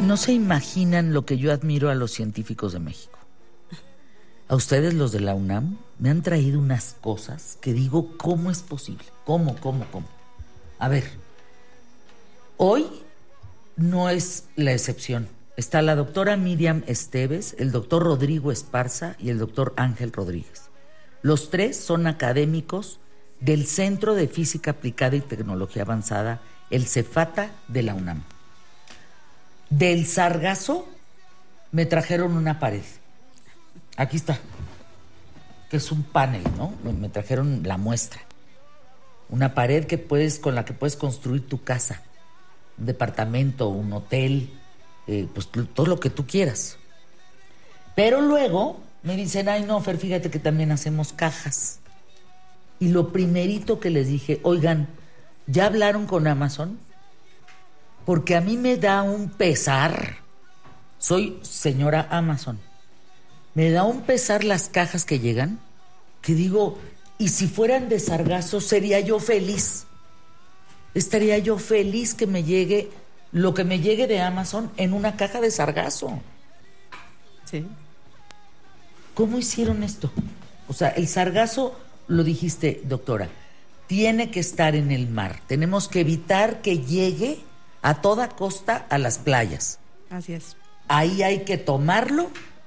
no se imaginan lo que yo admiro a los científicos de México. A ustedes, los de la UNAM, me han traído unas cosas que digo, ¿cómo es posible? ¿Cómo? A ver, hoy no es la excepción. Está la doctora Miriam Esteves, el doctor Rodrigo Esparza y el doctor Ángel Rodríguez. Los tres son académicos del Centro de Física Aplicada y Tecnología Avanzada, el CEFATA de la UNAM. Del sargazo me trajeron una pared. Aquí está, que es un panel, ¿no? Me trajeron la muestra. Una pared con la que puedes construir tu casa, un departamento, un hotel, pues todo lo que tú quieras. Pero luego me dicen, ay no, Fer, fíjate que también hacemos cajas. Y lo primerito que les dije, oigan, ¿ya hablaron con Amazon? Porque a mí me da un pesar. Soy señora Amazon. Me da un pesar las cajas que llegan, que digo, y si fueran de sargazo, sería yo feliz. Estaría yo feliz que me llegue lo que me llegue de Amazon en una caja de sargazo. Sí. ¿Cómo hicieron esto? O sea, el sargazo, lo dijiste, doctora, tiene que estar en el mar. Tenemos que evitar que llegue a toda costa a las playas. Así es. Ahí hay que tomarlo.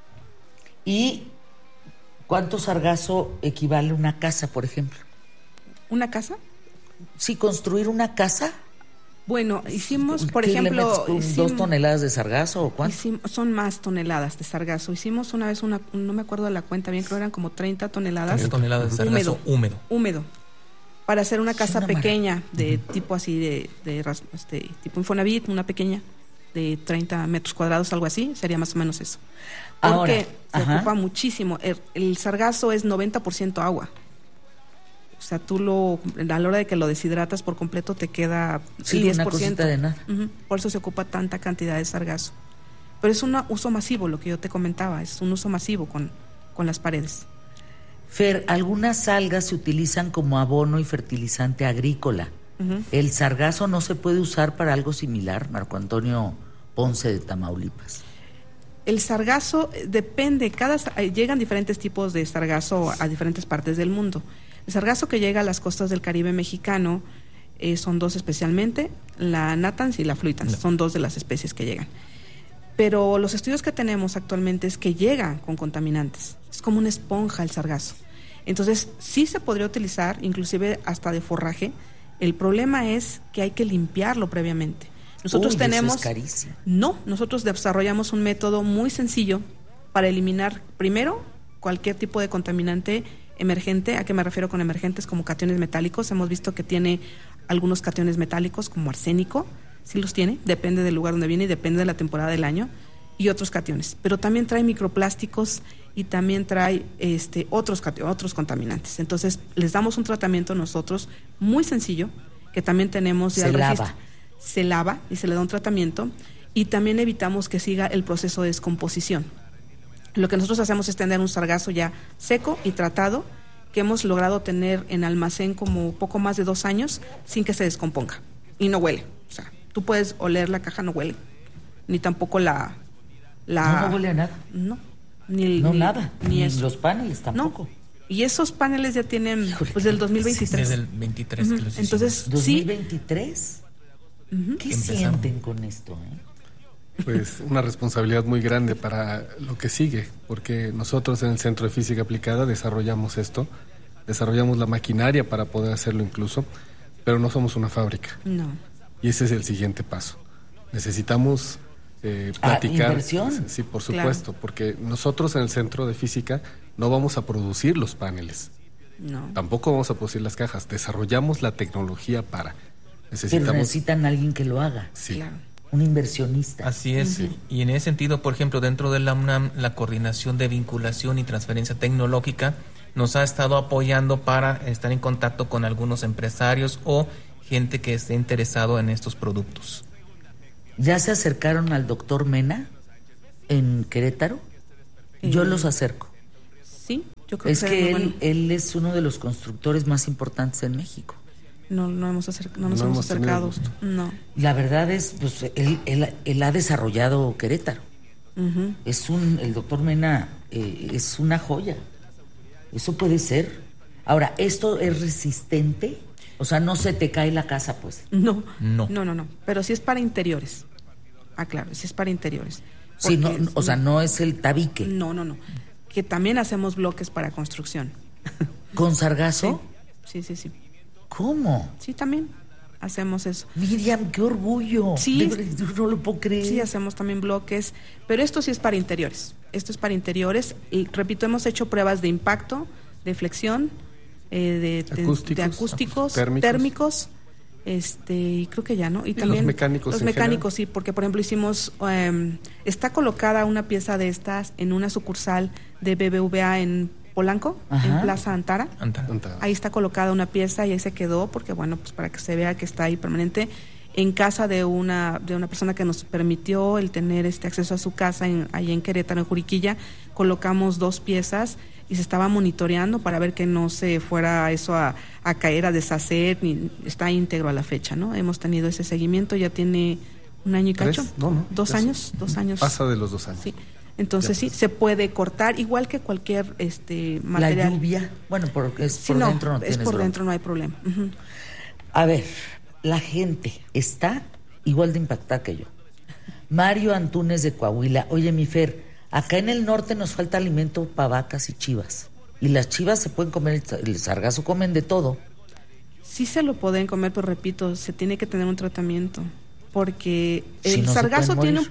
¿Y cuánto sargazo equivale a una casa, por ejemplo? ¿Una casa? Sí, construir una casa. Bueno, hicimos, por ¿Qué ejemplo... le metes, 2 toneladas de sargazo o cuánto? Son más toneladas de sargazo. Hicimos una vez no me acuerdo de la cuenta bien, creo eran como 30 toneladas. 30 toneladas de sargazo húmedo. Para hacer una casa pequeña, de tipo así, de tipo Infonavit, una pequeña, de 30 metros cuadrados, algo así, sería más o menos eso. Porque se ocupa muchísimo. El sargazo es 90% agua. O sea, a la hora de que lo deshidratas por completo te queda el 10%. Una cosita de nada. Por eso se ocupa tanta cantidad de sargazo. Pero es un uso masivo, lo que yo te comentaba, es un uso masivo con las paredes. Fer, algunas algas se utilizan como abono y fertilizante agrícola. ¿El sargazo no se puede usar para algo similar, Marco Antonio Ponce de Tamaulipas? El sargazo depende, llegan diferentes tipos de sargazo a diferentes partes del mundo. El sargazo que llega a las costas del Caribe mexicano son dos especialmente, la natans y la fluitans, son dos de las especies que llegan. Pero los estudios que tenemos actualmente es que llega con contaminantes, es como una esponja el sargazo. Entonces sí se podría utilizar, inclusive hasta de forraje. El problema es que hay que limpiarlo previamente. Nosotros tenemos... Eso es carísimo. No, nosotros desarrollamos un método muy sencillo para eliminar primero cualquier tipo de contaminante emergente. ¿A qué me refiero con emergentes? Como cationes metálicos. Hemos visto que tiene algunos cationes metálicos como arsénico, sí los tiene, depende del lugar donde viene y depende de la temporada del año, y otros cationes. Pero también trae microplásticos y también trae otros contaminantes. Entonces les damos un tratamiento nosotros muy sencillo, que también tenemos ya el registro. Se lava y se le da un tratamiento, y también evitamos que siga el proceso de descomposición. Lo que nosotros hacemos es tener un sargazo ya seco y tratado, que hemos logrado tener en almacén como poco más de 2 años sin que se descomponga, y no huele. O sea, tú puedes oler la caja, no huele, ni tampoco No huele a nada. No. Nada. Ni eso. Los paneles tampoco. No. Y esos paneles ya tienen del 2023. Desde el 23 que los hicimos. Entonces, ¿2023? ¿Qué sienten con esto? Pues una responsabilidad muy grande para lo que sigue, porque nosotros en el Centro de Física Aplicada desarrollamos esto, desarrollamos la maquinaria para poder hacerlo incluso, pero no somos una fábrica. No. Y ese es el siguiente paso. Necesitamos platicar. ¿Inversión? Sí, por supuesto, porque nosotros en el Centro de Física no vamos a producir los paneles. No. Tampoco vamos a producir las cajas. Desarrollamos la tecnología para. Pero necesitan a alguien que lo haga. Sí. Claro. Un inversionista. Así es. Y en ese sentido, por ejemplo, dentro de la UNAM, la Coordinación de Vinculación y Transferencia Tecnológica nos ha estado apoyando para estar en contacto con algunos empresarios o gente que esté interesado en estos productos. ¿Ya se acercaron al doctor Mena en Querétaro? Yo los acerco. Sí, yo creo Es que él es uno de los constructores más importantes en México. No nos hemos acercado. No. La verdad es, pues, él ha desarrollado Querétaro. Uh-huh. El doctor Mena es una joya. Eso puede ser. Ahora, ¿esto es resistente? O sea, no se te cae la casa, pues. No. Pero sí es para interiores. Claro, sí es para interiores. Sí, no, o sea, no es el tabique. No. Que también hacemos bloques para construcción. ¿Con sargazo? Sí. ¿Cómo? Sí, también hacemos eso. Miriam, qué orgullo. Sí, yo no lo puedo creer. Sí, hacemos también bloques, pero esto sí es para interiores. Esto es para interiores. Y repito, hemos hecho pruebas de impacto, de flexión, de acústicos, térmicos, y creo que ya, ¿no? Y también los mecánicos, sí, porque por ejemplo hicimos, está colocada una pieza de estas en una sucursal de BBVA en Polanco, en Plaza Antara. Ahí está colocada una pieza y ahí se quedó porque, bueno, pues para que se vea que está ahí permanente. En casa de una persona que nos permitió el tener acceso a su casa ahí en Querétaro, en Juriquilla, colocamos 2 piezas y se estaba monitoreando para ver que no se fuera eso a caer, a deshacer, ni está íntegro a la fecha, ¿no? Hemos tenido ese seguimiento, ya tiene 1 año y cacho. No, 2 años. 2 años. Pasa de los 2 años. Sí. Entonces sí, se puede cortar, igual que cualquier material. La lluvia, bueno, porque dentro no tienes es por dentro, no hay problema. Uh-huh. A ver, la gente está igual de impactada que yo. Mario Antúnez de Coahuila, oye, mi Fer, acá en el norte nos falta alimento para vacas y chivas. Y las chivas se pueden comer, el sargazo comen de todo. Sí se lo pueden comer, pero repito, se tiene que tener un tratamiento. Porque el sargazo tiene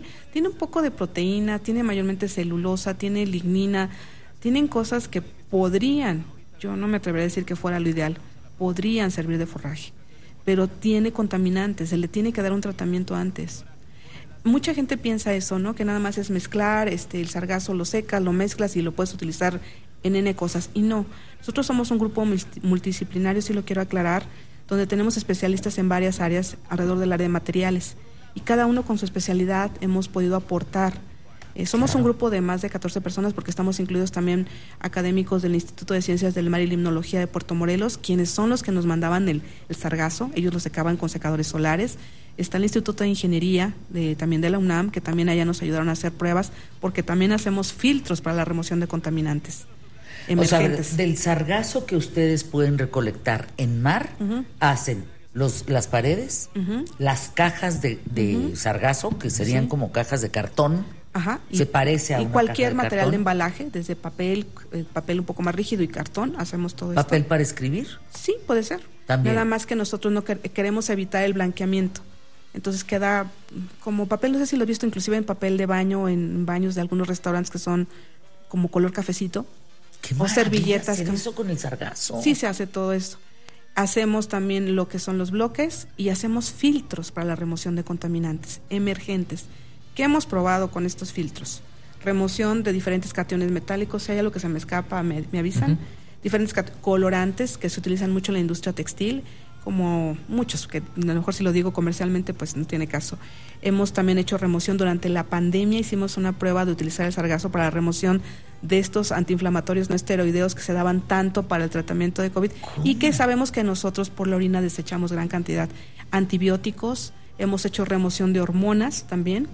un poco de proteína, tiene mayormente celulosa, tiene lignina, tienen cosas que podrían, yo no me atrevería a decir que fuera lo ideal, podrían servir de forraje, pero tiene contaminantes, se le tiene que dar un tratamiento antes. Mucha gente piensa eso, ¿no? Que nada más es mezclar, el sargazo lo secas, lo mezclas y lo puedes utilizar en N cosas, y no. Nosotros somos un grupo multidisciplinario, sí lo quiero aclarar, donde tenemos especialistas en varias áreas alrededor del área de materiales y cada uno con su especialidad hemos podido aportar. Somos un grupo de más de 14 personas porque estamos incluidos también académicos del Instituto de Ciencias del Mar y Limnología de Puerto Morelos, quienes son los que nos mandaban el sargazo, ellos lo secaban con secadores solares. Está el Instituto de Ingeniería también de la UNAM, que también allá nos ayudaron a hacer pruebas porque también hacemos filtros para la remoción de contaminantes emergentes. O sea, del sargazo que ustedes pueden recolectar en mar, hacen las paredes, las cajas de sargazo, que serían como cajas de cartón. Se parece a una cualquier caja de material cartón. de embalaje, desde papel un poco más rígido y cartón, hacemos todo esto. ¿Papel para escribir? Sí, puede ser. También. Nada más que nosotros no queremos evitar el blanqueamiento. Entonces queda como papel, no sé si lo he visto inclusive en papel de baño, en baños de algunos restaurantes que son como color cafecito. O servilletas. ¿Hacer eso con el sargazo? Sí, se hace todo esto. Hacemos también lo que son los bloques y hacemos filtros para la remoción de contaminantes emergentes. ¿Qué hemos probado con estos filtros? Remoción de diferentes cationes metálicos. Si hay algo que se me escapa, me avisan. Diferentes colorantes que se utilizan mucho en la industria textil, como muchos, que a lo mejor si lo digo comercialmente pues no tiene caso. Hemos también hecho remoción durante la pandemia, hicimos una prueba de utilizar el sargazo para la remoción de estos antiinflamatorios no esteroideos que se daban tanto para el tratamiento de COVID y que sabemos que nosotros por la orina desechamos gran cantidad. Antibióticos, hemos hecho remoción de hormonas también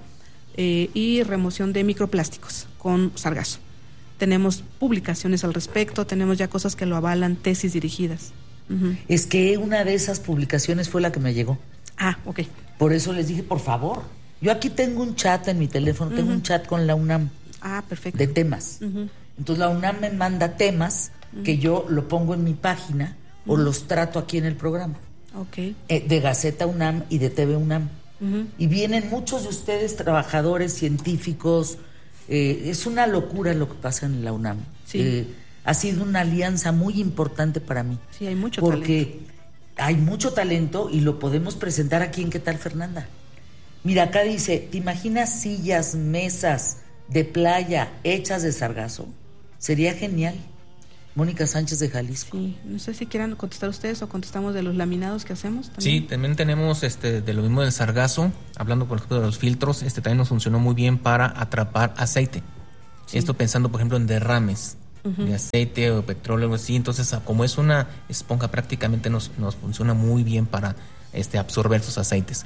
y remoción de microplásticos con sargazo. Tenemos publicaciones al respecto, tenemos ya cosas que lo avalan, tesis dirigidas. Es que una de esas publicaciones fue la que me llegó. Ok. Por eso les dije, por favor. Yo aquí tengo un chat en mi teléfono, tengo un chat con la UNAM. Perfecto. De temas. Entonces la UNAM me manda temas que yo lo pongo en mi página o los trato aquí en el programa. Okay. De Gaceta UNAM y de TV UNAM. Y vienen muchos de ustedes, trabajadores, científicos. Es una locura lo que pasa en la UNAM. Sí. Ha sido una alianza muy importante para mí. Sí, hay mucho talento. Porque hay mucho talento y lo podemos presentar aquí en ¿Qué tal, Fernanda? Mira, acá dice, ¿te imaginas sillas, mesas de playa hechas de sargazo? Sería genial. Mónica Sánchez de Jalisco. Sí, no sé si quieran contestar ustedes o contestamos de los laminados que hacemos también. Sí, también tenemos de lo mismo del sargazo, hablando por ejemplo de los filtros, también nos funcionó muy bien para atrapar aceite. Sí. Esto pensando por ejemplo en derrames. de aceite o petróleo, algo así. Entonces, como es una esponja, prácticamente nos funciona muy bien para absorber esos aceites.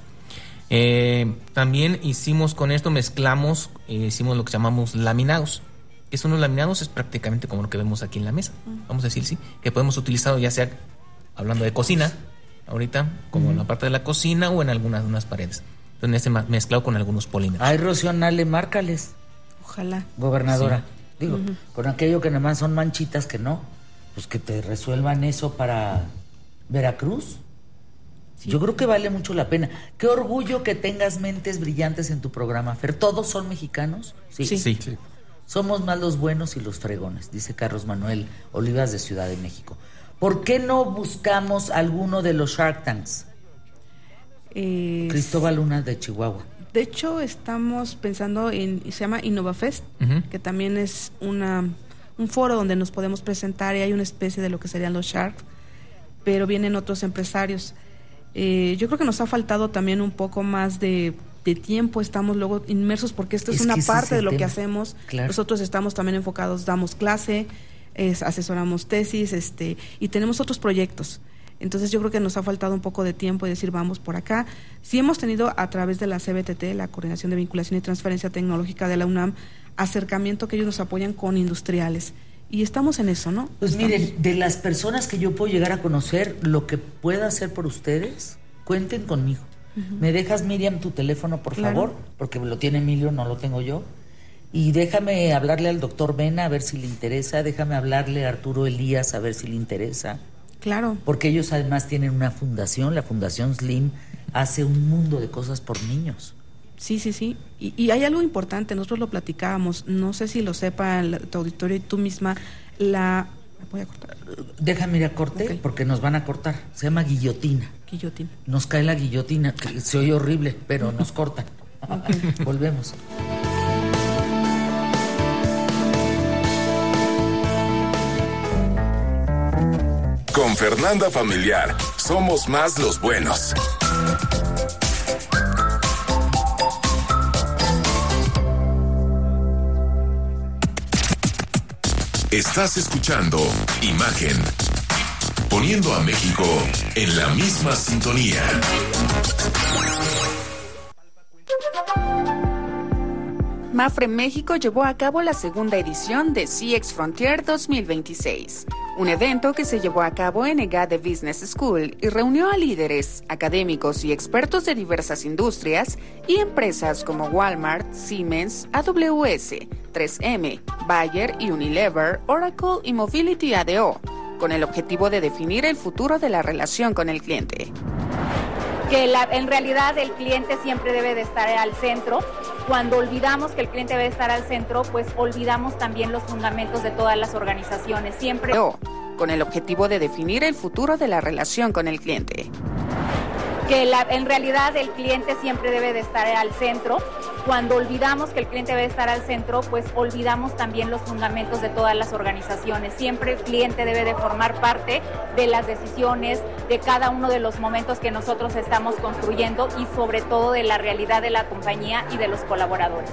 También hicimos con esto, mezclamos, hicimos lo que llamamos laminados. ¿Qué son los laminados? Es prácticamente como lo que vemos aquí en la mesa, vamos a decir, sí, que podemos utilizar ya sea hablando de cocina, ahorita, como en la parte de la cocina o en unas paredes. Entonces, mezclado con algunos polímeros. Ay, Rocío Nale, márcales. Ojalá. Gobernadora. Sí. Digo, con aquello que nada más son manchitas que no, pues que te resuelvan eso para Veracruz. Sí. Yo creo que vale mucho la pena. Qué orgullo que tengas mentes brillantes en tu programa, Fer. ¿Todos son mexicanos? Sí. Somos más los buenos y los fregones, dice Carlos Manuel Olivas de Ciudad de México. ¿Por qué no buscamos alguno de los Shark Tanks? Cristóbal Luna de Chihuahua. De hecho, estamos pensando se llama InnovaFest, que también es un foro donde nos podemos presentar y hay una especie de lo que serían los Sharks, pero vienen otros empresarios. Yo creo que nos ha faltado también un poco más de tiempo, estamos luego inmersos porque esto es una parte de lo que hacemos. Claro. Nosotros estamos también enfocados, damos clase, asesoramos tesis, y tenemos otros proyectos. Entonces yo creo que nos ha faltado un poco de tiempo y decir vamos por acá. Sí hemos tenido a través de la CBTT, la Coordinación de Vinculación y Transferencia Tecnológica de la UNAM, acercamiento que ellos nos apoyan con industriales. Y estamos en eso, ¿no? Pues miren, de las personas que yo puedo llegar a conocer, lo que pueda hacer por ustedes, cuenten conmigo. ¿Me dejas, Miriam, tu teléfono, por favor? Porque lo tiene Emilio, no lo tengo yo. Y déjame hablarle al doctor Vena a ver si le interesa. Déjame hablarle a Arturo Elías a ver si le interesa. Claro. Porque ellos además tienen una fundación, la Fundación Slim hace un mundo de cosas por niños. Sí. Y hay algo importante, nosotros lo platicábamos, no sé si lo sepa tu auditorio y tú misma, voy a cortar. Déjame ir a corte, porque nos van a cortar. Se llama guillotina. Guillotina. Nos cae la guillotina, que se oye horrible, pero nos cortan. Volvemos. Con Fernanda Familiar, somos más los buenos. Estás escuchando Imagen, poniendo a México en la misma sintonía. Mapfre México llevó a cabo la segunda edición de CX Frontier 2026, un evento que se llevó a cabo en EGADE Business School y reunió a líderes, académicos y expertos de diversas industrias y empresas como Walmart, Siemens, AWS, 3M, Bayer y Unilever, Oracle y Mobility ADO, con el objetivo de definir el futuro de la relación con el cliente. Que en realidad el cliente siempre debe de estar al centro. Cuando olvidamos que el cliente debe estar al centro, pues olvidamos también los fundamentos de todas las organizaciones. Siempre con el objetivo de definir el futuro de la relación con el cliente. Que en realidad el cliente siempre debe de estar al centro. Cuando olvidamos que el cliente debe estar al centro, pues olvidamos también los fundamentos de todas las organizaciones. Siempre el cliente debe de formar parte de las decisiones, de cada uno de los momentos que nosotros estamos construyendo y sobre todo de la realidad de la compañía y de los colaboradores.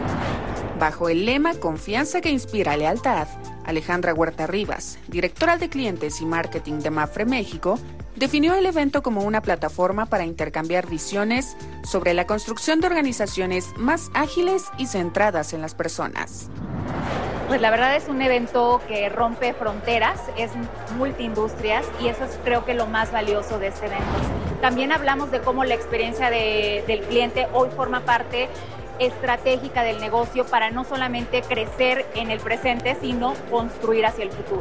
Bajo el lema Confianza que inspira lealtad, Alejandra Huerta Rivas, directora de Clientes y Marketing de Mapfre México, definió el evento como una plataforma para intercambiar visiones sobre la construcción de organizaciones más ágiles y centradas en las personas. Pues la verdad es un evento que rompe fronteras, es multiindustrias y eso es creo que lo más valioso de este evento. También hablamos de cómo la experiencia del cliente hoy forma parte estratégica del negocio para no solamente crecer en el presente, sino construir hacia el futuro.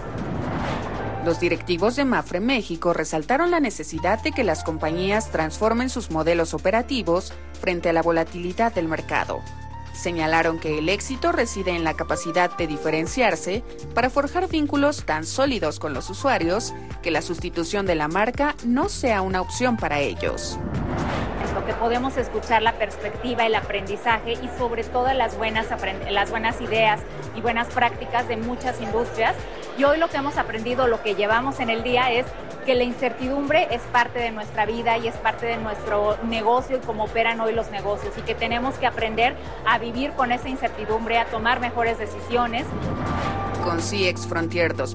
Los directivos de Mapfre México resaltaron la necesidad de que las compañías transformen sus modelos operativos frente a la volatilidad del mercado. Señalaron que el éxito reside en la capacidad de diferenciarse para forjar vínculos tan sólidos con los usuarios que la sustitución de la marca no sea una opción para ellos. Lo que podemos escuchar la perspectiva, el aprendizaje y sobre todo las buenas ideas y buenas prácticas de muchas industrias. Y hoy lo que hemos aprendido, lo que llevamos en el día es que la incertidumbre es parte de nuestra vida y es parte de nuestro negocio y cómo operan hoy los negocios y que tenemos que aprender a vivir con esa incertidumbre, a tomar mejores decisiones. con CX Frontier 2026.